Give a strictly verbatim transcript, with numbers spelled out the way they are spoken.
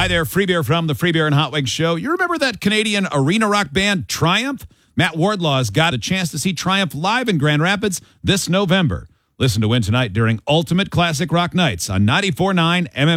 Hi there, Free Beer from the Free Beer and Hot Wings Show. You remember that Canadian arena rock band Triumph? Matt Wardlaw's got a chance to see Triumph live in Grand Rapids this November. Listen to Win Tonight during Ultimate Classic Rock Nights on ninety-four point nine M M.